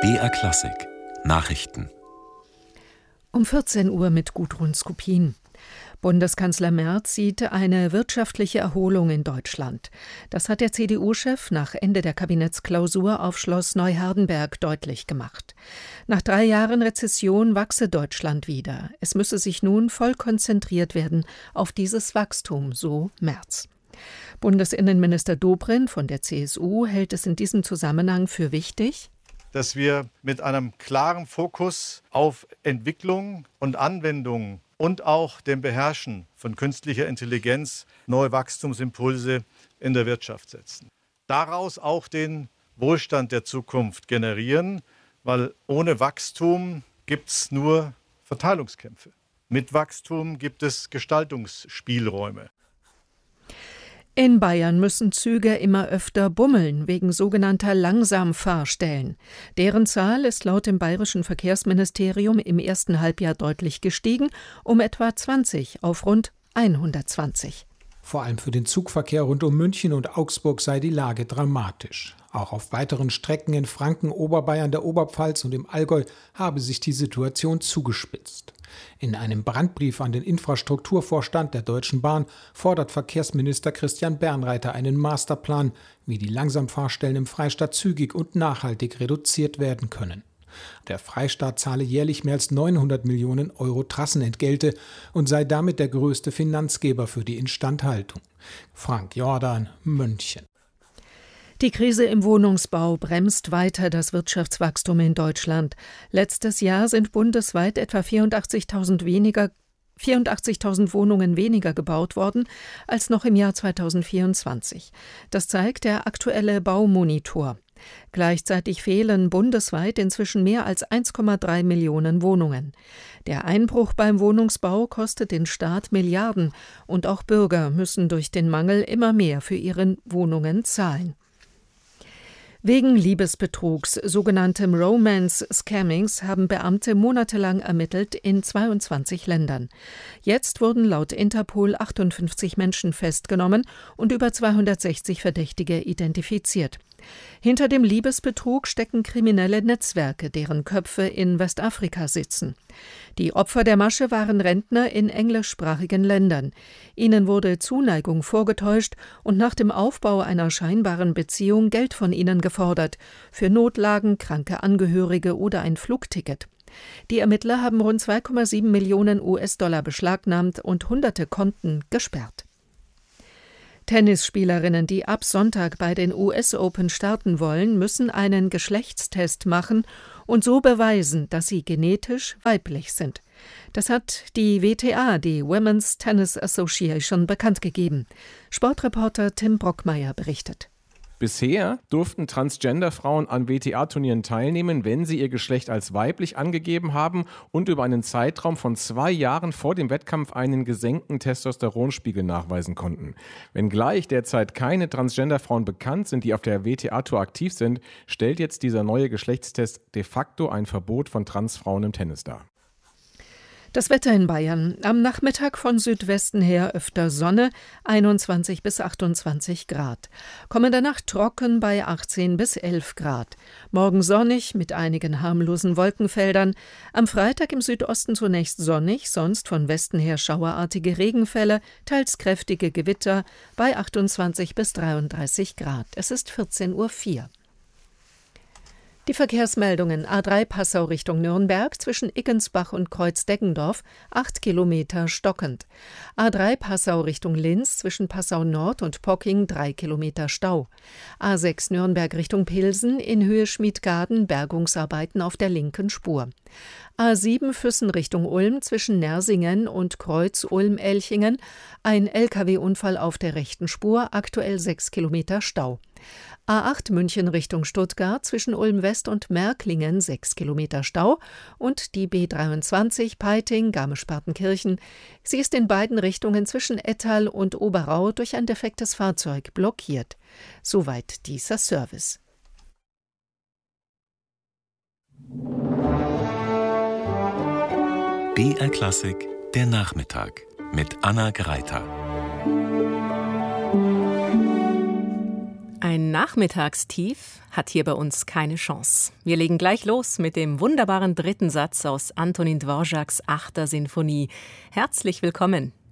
BR Klassik Nachrichten. Um 14 Uhr mit Gudrun Skopin. Bundeskanzler Merz sieht eine wirtschaftliche Erholung in Deutschland. Das hat der CDU-Chef nach Ende der Kabinettsklausur auf Schloss Neuhardenberg deutlich gemacht. Nach 3 Jahren Rezession wachse Deutschland wieder. Es müsse sich nun voll konzentriert werden auf dieses Wachstum, so Merz. Bundesinnenminister Dobrindt von der CSU hält es in diesem Zusammenhang für wichtig, dass wir mit einem klaren Fokus auf Entwicklung und Anwendung und auch dem Beherrschen von künstlicher Intelligenz neue Wachstumsimpulse in der Wirtschaft setzen. Daraus auch den Wohlstand der Zukunft generieren, weil ohne Wachstum gibt es nur Verteilungskämpfe. Mit Wachstum gibt es Gestaltungsspielräume. In Bayern müssen Züge immer öfter bummeln, wegen sogenannter Langsamfahrstellen. Deren Zahl ist laut dem bayerischen Verkehrsministerium im ersten Halbjahr deutlich gestiegen, um etwa 20 auf rund 120. Vor allem für den Zugverkehr rund um München und Augsburg sei die Lage dramatisch. Auch auf weiteren Strecken in Franken, Oberbayern, der Oberpfalz und im Allgäu habe sich die Situation zugespitzt. In einem Brandbrief an den Infrastrukturvorstand der Deutschen Bahn fordert Verkehrsminister Christian Bernreiter einen Masterplan, wie die Langsamfahrstellen im Freistaat zügig und nachhaltig reduziert werden können. Der Freistaat zahle jährlich mehr als 900 Millionen Euro Trassenentgelte und sei damit der größte Finanzgeber für die Instandhaltung. Frank Jordan, München. Die Krise im Wohnungsbau bremst weiter das Wirtschaftswachstum in Deutschland. Letztes Jahr sind bundesweit etwa 84.000 Wohnungen weniger gebaut worden als noch im Jahr 2024. Das zeigt der aktuelle Baumonitor. Gleichzeitig fehlen bundesweit inzwischen mehr als 1,3 Millionen Wohnungen. Der Einbruch beim Wohnungsbau kostet den Staat Milliarden und auch Bürger müssen durch den Mangel immer mehr für ihre Wohnungen zahlen. Wegen Liebesbetrugs, sogenanntem Romance-Scammings, haben Beamte monatelang ermittelt in 22 Ländern. Jetzt wurden laut Interpol 58 Menschen festgenommen und über 260 Verdächtige identifiziert. Hinter dem Liebesbetrug stecken kriminelle Netzwerke, deren Köpfe in Westafrika sitzen. Die Opfer der Masche waren Rentner in englischsprachigen Ländern. Ihnen wurde Zuneigung vorgetäuscht und nach dem Aufbau einer scheinbaren Beziehung Geld von ihnen gefordert, für Notlagen, kranke Angehörige oder ein Flugticket. Die Ermittler haben rund 2,7 Millionen US-Dollar beschlagnahmt und hunderte Konten gesperrt. Tennisspielerinnen, die ab Sonntag bei den US Open starten wollen, müssen einen Geschlechtstest machen und so beweisen, dass sie genetisch weiblich sind. Das hat die WTA, die Women's Tennis Association, bekannt gegeben. Sportreporter Tim Brockmeier berichtet. Bisher durften Transgender-Frauen an WTA-Turnieren teilnehmen, wenn sie ihr Geschlecht als weiblich angegeben haben und über einen Zeitraum von 2 Jahren vor dem Wettkampf einen gesenkten Testosteronspiegel nachweisen konnten. Wenngleich derzeit keine Transgender-Frauen bekannt sind, die auf der WTA-Tour aktiv sind, stellt jetzt dieser neue Geschlechtstest de facto ein Verbot von Transfrauen im Tennis dar. Das Wetter in Bayern. Am Nachmittag von Südwesten her öfter Sonne, 21 bis 28 Grad. Kommende Nacht trocken bei 18 bis 11 Grad. Morgen sonnig mit einigen harmlosen Wolkenfeldern. Am Freitag im Südosten zunächst sonnig, sonst von Westen her schauerartige Regenfälle, teils kräftige Gewitter bei 28 bis 33 Grad. Es ist 14:04 Uhr. Die Verkehrsmeldungen: A3 Passau Richtung Nürnberg zwischen Iggensbach und Kreuz-Deggendorf 8 Kilometer stockend. A3 Passau Richtung Linz zwischen Passau Nord und Pocking 3 Kilometer Stau. A6 Nürnberg Richtung Pilsen in Höhe Schmiedgaden Bergungsarbeiten auf der linken Spur. A7 Füssen Richtung Ulm zwischen Nersingen und Kreuz Ulm-Elchingen ein Lkw-Unfall auf der rechten Spur, aktuell 6 Kilometer Stau. A8 München Richtung Stuttgart zwischen Ulm-West und Märklingen 6 Kilometer Stau und die B23 Peiting Garmisch-Partenkirchen. Sie ist in beiden Richtungen zwischen Ettal und Oberau durch ein defektes Fahrzeug blockiert. Soweit dieser Service. BR Klassik, der Nachmittag mit Anna Greiter. Ein Nachmittagstief hat hier bei uns keine Chance. Wir legen gleich los mit dem wunderbaren dritten Satz aus Antonin Dvořáks 8. Sinfonie. Herzlich willkommen.